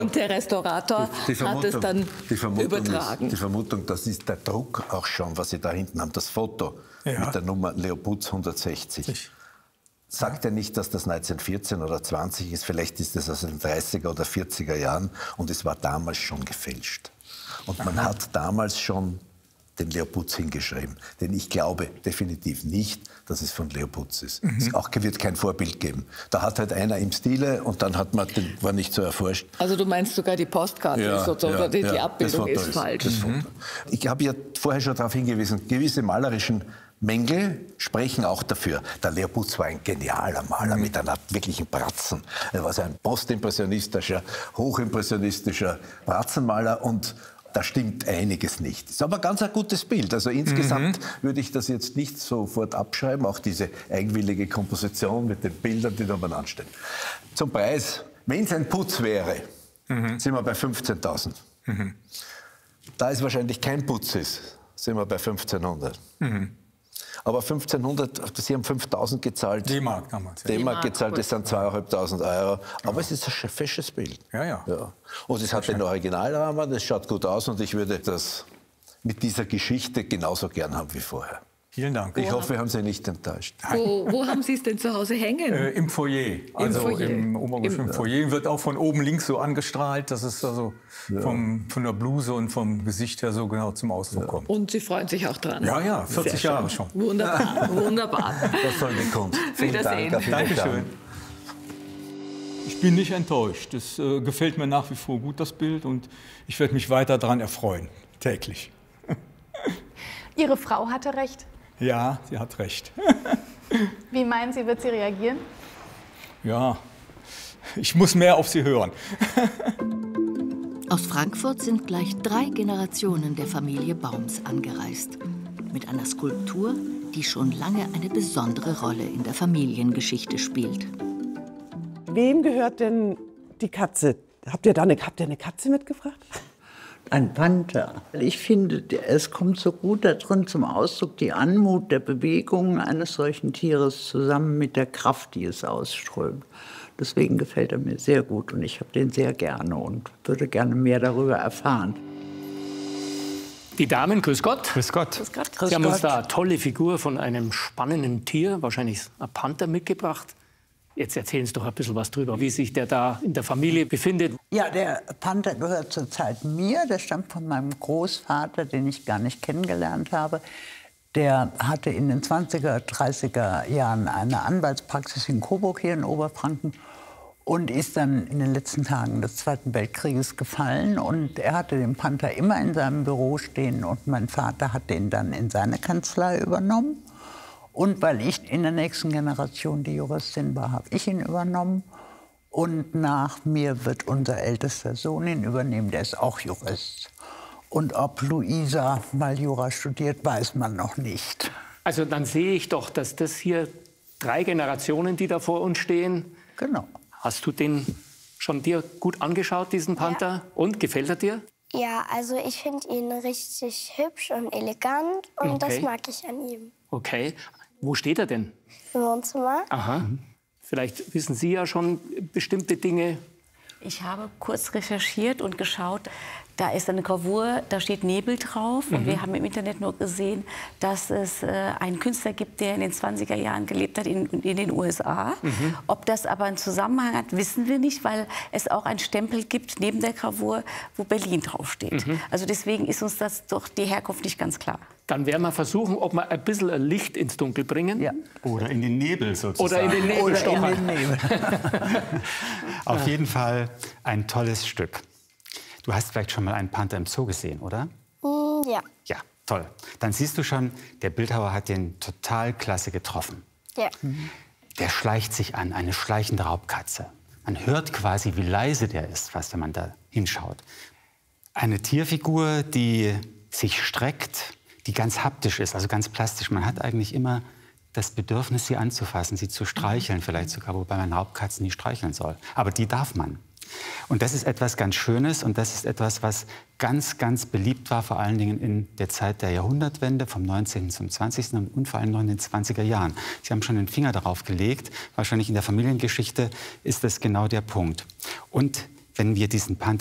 Und der Restaurator hat es dann übertragen. Die Vermutung, das ist der Druck auch schon, was Sie da hinten haben, das Foto mit der Nummer Leoputz 160. Sagt er nicht, dass das 1914 oder 20 ist? Vielleicht ist es aus den 30er oder 40er Jahren und es war damals schon gefälscht. Und man hat damals schon den Leoputz hingeschrieben. Denn ich glaube definitiv nicht, dass es von Leoputz ist. Es wird kein Vorbild geben. Da hat halt einer im Stile und dann hat man war nicht so erforscht. Also du meinst sogar die Postkarte oder die Abbildung ist falsch. Ich habe ja vorher schon darauf hingewiesen, gewisse malerischen Mängel sprechen auch dafür. Der Leoputz war ein genialer Maler mit einer wirklichen Bratzen. Er war so ein postimpressionistischer, hochimpressionistischer Bratzenmaler und da stimmt einiges nicht. Ist aber ganz ein gutes Bild. Also insgesamt würde ich das jetzt nicht sofort abschreiben, auch diese eigenwillige Komposition mit den Bildern, die da beieinander stehen. Zum Preis, wenn es ein Putz wäre, sind wir bei 15.000. Da es wahrscheinlich kein Putz ist, sind wir bei 1.500. Aber 1.500, Sie haben 5.000 gezahlt. D-Mark damals. D-Mark gezahlt, das sind 2.500 Euro. Aber es ist ein fesches Bild. Ja. Und es hat den Originalrahmen, das schaut gut aus und ich würde das mit dieser Geschichte genauso gern haben wie vorher. Vielen Dank. Ich hoffe, wir haben Sie nicht enttäuscht. Wo haben Sie es denn zu Hause hängen? Im Foyer. Also im obersten Foyer. Wird auch von oben links so angestrahlt, dass es also von der Bluse und vom Gesicht her so genau zum Ausdruck kommt. Und Sie freuen sich auch dran? Ja, 40 Jahre schon. Wunderbar, wunderbar. Das soll die Kunst. Wiedersehen. Dankeschön. Ich bin nicht enttäuscht. Es gefällt mir nach wie vor gut, das Bild. Und ich werde mich weiter daran erfreuen, täglich. Ihre Frau hatte recht. Ja, sie hat recht. Wie meinen Sie, wird sie reagieren? Ja, ich muss mehr auf sie hören. Aus Frankfurt sind gleich 3 Generationen der Familie Baums angereist. Mit einer Skulptur, die schon lange eine besondere Rolle in der Familiengeschichte spielt. Wem gehört denn die Katze? Habt ihr eine Katze mitgebracht? Ein Panther. Ich finde, es kommt so gut darin zum Ausdruck, die Anmut der Bewegungen eines solchen Tieres zusammen mit der Kraft, die es ausströmt. Deswegen gefällt er mir sehr gut und ich habe den sehr gerne und würde gerne mehr darüber erfahren. Die Damen, grüß Gott. Grüß Gott. Grüß Gott. Sie haben uns da eine tolle Figur von einem spannenden Tier, wahrscheinlich ein Panther, mitgebracht. Jetzt erzählen Sie doch ein bisschen was drüber, wie sich der da in der Familie befindet. Ja, der Panther gehört zurzeit mir. Der stammt von meinem Großvater, den ich gar nicht kennengelernt habe. Der hatte in den 20er, 30er Jahren eine Anwaltspraxis in Coburg hier in Oberfranken und ist dann in den letzten Tagen des Zweiten Weltkrieges gefallen. Und er hatte den Panther immer in seinem Büro stehen und mein Vater hat den dann in seine Kanzlei übernommen. Und weil ich in der nächsten Generation die Juristin war, habe ich ihn übernommen. Und nach mir wird unser ältester Sohn ihn übernehmen, der ist auch Jurist. Und ob Luisa mal Jura studiert, weiß man noch nicht. Also dann sehe ich doch, dass das hier 3 Generationen, die da vor uns stehen. Genau. Hast du den schon dir gut angeschaut, diesen Panther? Ja. Und, gefällt er dir? Ja, also ich finde ihn richtig hübsch und elegant und das mag ich an ihm. Okay. Wo steht er denn? Im Wohnzimmer. Aha. Vielleicht wissen Sie ja schon bestimmte Dinge. Ich habe kurz recherchiert und geschaut. Da ist eine Gravur, da steht Nebel drauf. Und wir haben im Internet nur gesehen, dass es einen Künstler gibt, der in den 20er Jahren gelebt hat in den USA. Ob das aber einen Zusammenhang hat, wissen wir nicht, weil es auch einen Stempel gibt neben der Gravur, wo Berlin draufsteht. Also deswegen ist uns das doch die Herkunft nicht ganz klar. Dann werden wir versuchen, ob wir ein bisschen Licht ins Dunkel bringen. Ja. Oder in den Nebel sozusagen. Oder in den Nebel stochern. Auf jeden Fall ein tolles Stück. Du hast vielleicht schon mal einen Panther im Zoo gesehen, oder? Ja. Ja, toll. Dann siehst du schon, der Bildhauer hat den total klasse getroffen. Ja. Der schleicht sich an, eine schleichende Raubkatze. Man hört quasi, wie leise der ist, fast, wenn man da hinschaut. Eine Tierfigur, die sich streckt, die ganz haptisch ist, also ganz plastisch. Man hat eigentlich immer das Bedürfnis, sie anzufassen, sie zu streicheln vielleicht sogar, wobei man Raubkatzen nie streicheln soll. Aber die darf man. Und das ist etwas ganz Schönes und das ist etwas, was ganz, ganz beliebt war, vor allen Dingen in der Zeit der Jahrhundertwende, vom 19. zum 20. und vor allem noch in den 20er Jahren. Sie haben schon den Finger darauf gelegt, wahrscheinlich in der Familiengeschichte ist das genau der Punkt. Und wenn wir diesen Panther